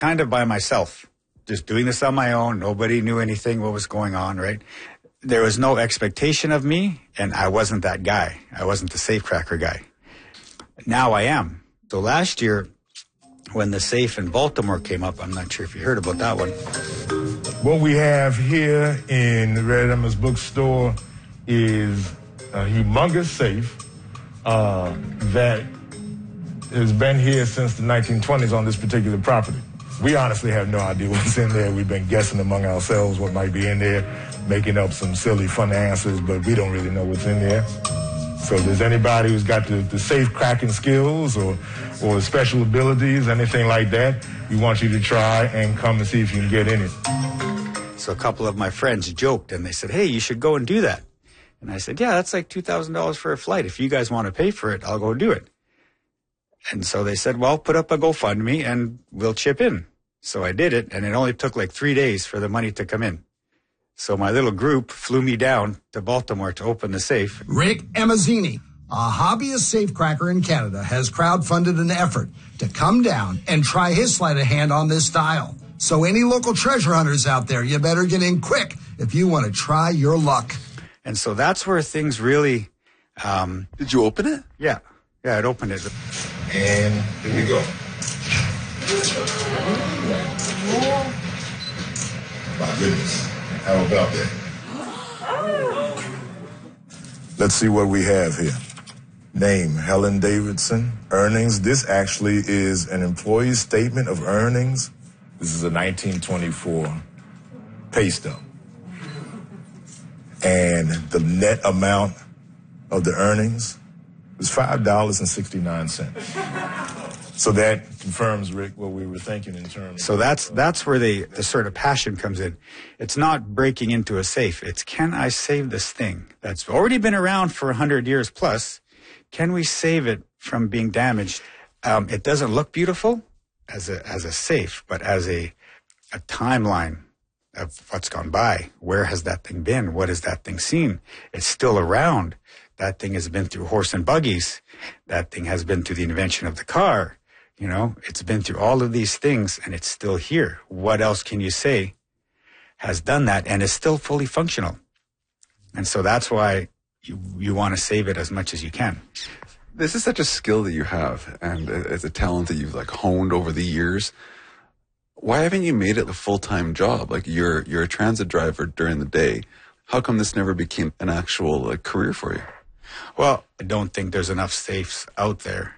kind of by myself, just doing this on my own. Nobody knew anything, what was going on, right? There was no expectation of me, and I wasn't that guy. I wasn't the safecracker guy. Now I am. So last year, when the safe in Baltimore came up, I'm not sure if you heard about that one. What we have here in the Red Emma's bookstore is a humongous safe that has been here since the 1920s on this particular property. We honestly have no idea what's in there. We've been guessing among ourselves what might be in there, making up some silly, fun answers, but we don't really know what's in there. So if there's anybody who's got the safe cracking skills or special abilities, anything like that, we want you to try and come and see if you can get in it. So a couple of my friends joked, and they said, hey, you should go and do that. And I said, yeah, that's like $2,000 for a flight. If you guys want to pay for it, I'll go do it. And so they said, well, put up a GoFundMe and we'll chip in. So I did it, and it only took like 3 days for the money to come in. So my little group flew me down to Baltimore to open the safe. Rick Emazzini, a hobbyist safecracker in Canada, has crowdfunded an effort to come down and try his sleight of hand on this style. So any local treasure hunters out there, you better get in quick if you want to try your luck. And so that's where things really... Did you open it? Yeah, I'd opened it. And here we go. My goodness. How about that? Let's see what we have here. Name, Helen Davidson. Earnings. This actually is an employee statement of earnings. This is a 1924 pay stub. And the net amount of the earnings was $5.69. So that confirms, Rick, what we were thinking in terms So that's where the sort of passion comes in. It's not breaking into a safe. It's, can I save this thing that's already been around for 100 years plus? Can we save it from being damaged? It doesn't look beautiful as a safe, but as a timeline of what's gone by. Where has that thing been? What has that thing seen? It's still around. That thing has been through horse and buggies. That thing has been through the invention of the car. You know, it's been through all of these things, and it's still here. What else can you say has done that and is still fully functional? And so that's why you want to save it as much as you can. This is such a skill that you have, and it's a talent that you've like honed over the years. Why haven't you made it a full-time job? Like you're a transit driver during the day. How come this never became an actual career for you? Well, I don't think there's enough safes out there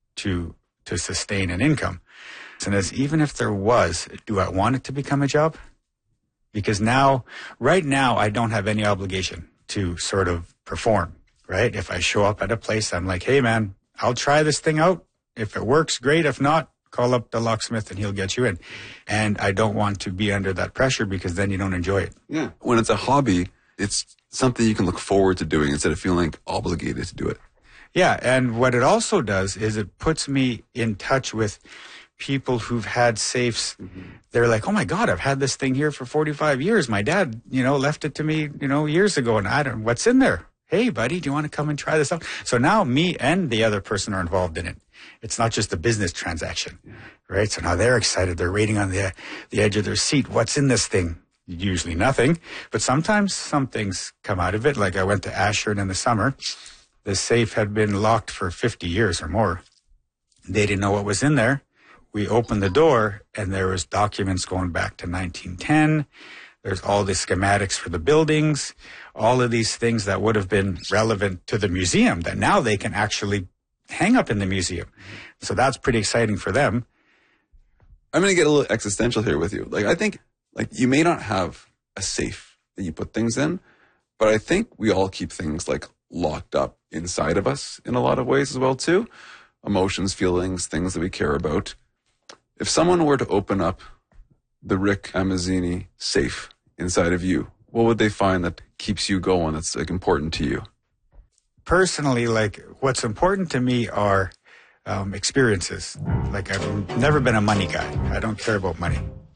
to sustain an income. And even if there was, do I want it to become a job? Because right now, I don't have any obligation to sort of perform, right? If I show up at a place, I'm like, hey man, I'll try this thing out. If it works, great. If not, call up the locksmith and he'll get you in. And I don't want to be under that pressure because then you don't enjoy it. Yeah. When it's a hobby, it's something you can look forward to doing instead of feeling obligated to do it. Yeah, and what it also does is it puts me in touch with people who've had safes. Mm-hmm. They're like, oh my God, I've had this thing here for 45 years. My dad, left it to me, years ago, and what's in there? Hey, buddy, do you want to come and try this out? So now me and the other person are involved in it. It's not just a business transaction, right? So now they're excited. They're waiting on the edge of their seat. What's in this thing? Usually nothing, but sometimes some things come out of it. Like I went to Ashford in the summer. The safe had been locked for 50 years or more. They didn't know what was in there. We opened the door and there was documents going back to 1910. There's all the schematics for the buildings, all of these things that would have been relevant to the museum that now they can actually hang up in the museum. So that's pretty exciting for them. I'm going to get a little existential here with you. I think you may not have a safe that you put things in, but I think we all keep things locked up inside of us in a lot of ways as well too. Emotions, feelings, things that we care about. If someone were to open up the Rick Emazzini safe inside of you, what would they find that keeps you going, that's important to you? Personally, what's important to me are experiences. I've never been a money guy. I don't care about money,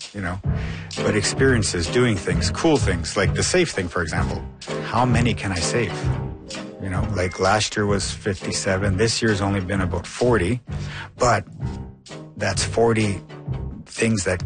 but experiences, doing things, cool things, like the safe thing, for example. How many can I save? Last year was 57. This year's only been about 40, but that's 40 things that